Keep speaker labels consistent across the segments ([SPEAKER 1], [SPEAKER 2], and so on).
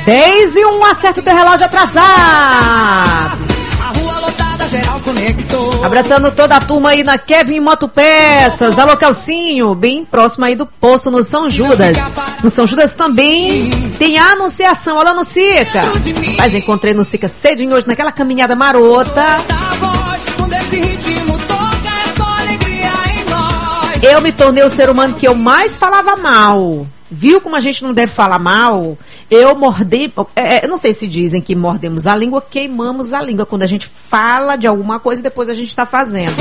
[SPEAKER 1] 10:01, acerta o teu relógio atrasado. Abraçando toda a turma aí na Kevin Motopeças. Alô, Calcinho, bem próximo aí do posto no São Judas. No São Judas também tem a Anunciação. Alô, Nucica. Mas encontrei Nucica cedinho hoje naquela caminhada marota. Eu me tornei o ser humano que eu mais falava mal. Viu como a gente não deve falar mal? Eu mordei... eu não sei se dizem que mordemos a língua, queimamos a língua. Quando a gente fala de alguma coisa e depois a gente está fazendo.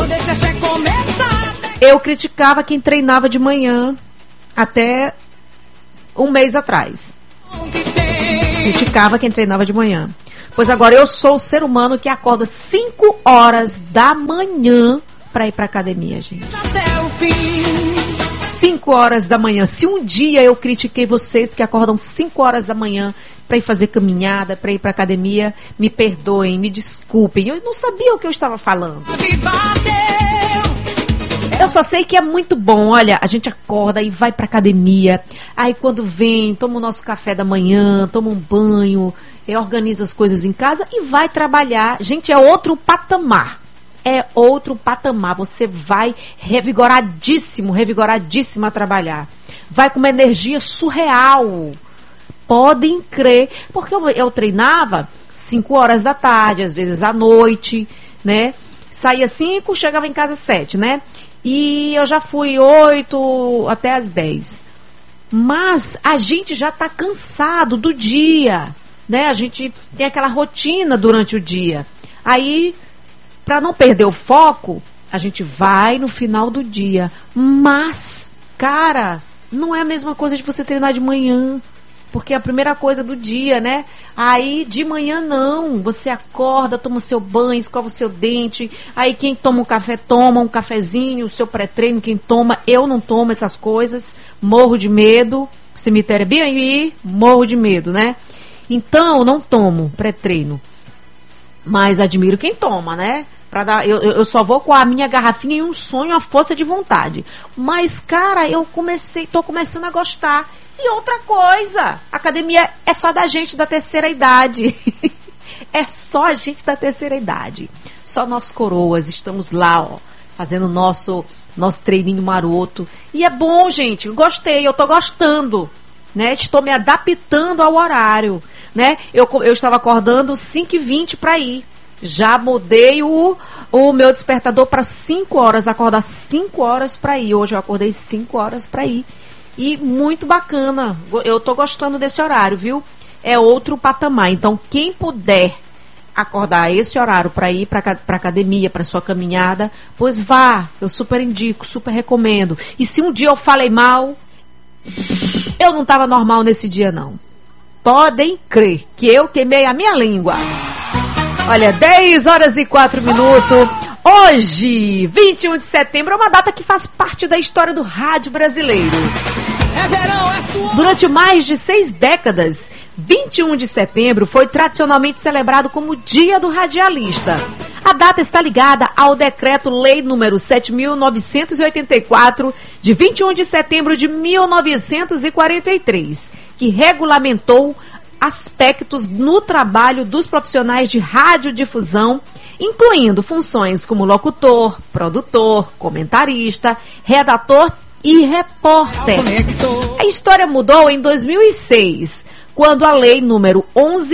[SPEAKER 1] Eu criticava quem treinava de manhã até um mês atrás. Criticava quem treinava de manhã. Pois agora eu sou o ser humano que acorda 5 horas da manhã para ir para academia, gente. Até o fim. 5 horas da manhã. Se um dia eu critiquei vocês que acordam 5 horas da manhã para ir fazer caminhada, para ir para academia, me perdoem, me desculpem. Eu não sabia o que eu estava falando. Eu só sei que é muito bom. Olha, a gente acorda e vai para academia. Aí quando vem, toma o nosso café da manhã, toma um banho, organiza as coisas em casa e vai trabalhar. Gente, é outro patamar. É outro patamar, você vai revigoradíssima a trabalhar. Vai com uma energia surreal. Podem crer. Porque eu treinava 5 horas da tarde, às vezes à noite, né? Saía 5, chegava em casa 7, né? E eu já fui 8 até as 10. Mas a gente já está cansado do dia, né? A gente tem aquela rotina durante o dia. Aí... para não perder o foco, a gente vai no final do dia. Mas, cara, não é a mesma coisa de você treinar de manhã. Porque é a primeira coisa do dia, né? Aí, de manhã, não. Você acorda, toma o seu banho, escova o seu dente. Aí, quem toma um café, toma um cafezinho, o seu pré-treino. Quem toma, eu não tomo essas coisas. Morro de medo. O cemitério é bem aí, morro de medo, né? Então, não tomo pré-treino. Mas admiro quem toma, né? Eu só vou com a minha garrafinha e um sonho, a força de vontade. Mas, cara, tô começando a gostar. E outra coisa, a academia é só da gente da terceira idade. É só a gente da terceira idade. Só nós coroas estamos lá, ó, fazendo nosso treininho maroto. E é bom, gente, eu tô gostando, né? Estou me adaptando ao horário. Né? Eu estava acordando 5h20 para ir. Já mudei o meu despertador para 5 horas. Acordar 5 horas para ir. Hoje eu acordei 5 horas para ir. E muito bacana. Eu estou gostando desse horário, viu? É outro patamar. Então, quem puder acordar esse horário para ir para academia, para sua caminhada, pois vá. Eu super indico, super recomendo. E se um dia eu falei mal, eu não estava normal nesse dia, não. Podem crer que eu queimei a minha língua. Olha, 10h04. Hoje, 21 de setembro, é uma data que faz parte da história do rádio brasileiro. Durante mais de 6 décadas, 21 de setembro foi tradicionalmente celebrado como Dia do Radialista. A data está ligada ao Decreto-Lei número 7.984, de 21 de setembro de 1943, que regulamentou aspectos no trabalho dos profissionais de radiodifusão, incluindo funções como locutor, produtor, comentarista, redator e repórter. A história mudou em 2006, quando a lei número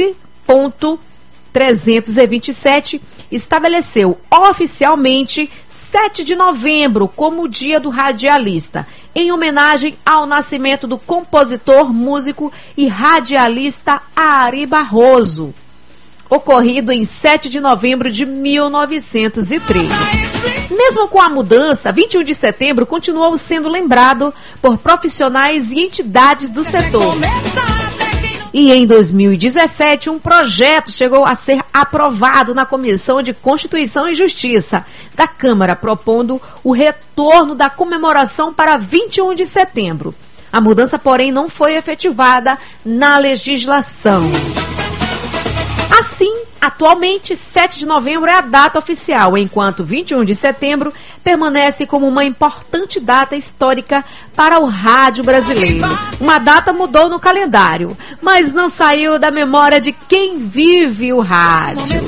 [SPEAKER 1] 11.327 estabeleceu oficialmente 7 de novembro como o Dia do Radialista, em homenagem ao nascimento do compositor, músico e radialista Ari Barroso, ocorrido em 7 de novembro de 1913. Mesmo com a mudança, 21 de setembro continuou sendo lembrado por profissionais e entidades do setor. E em 2017, um projeto chegou a ser aprovado na Comissão de Constituição e Justiça da Câmara, propondo o retorno da comemoração para 21 de setembro. A mudança, porém, não foi efetivada na legislação. Assim, Atualmente, 7 de novembro é a data oficial, enquanto 21 de setembro permanece como uma importante data histórica para o rádio brasileiro. Uma data mudou no calendário, mas não saiu da memória de quem vive o rádio.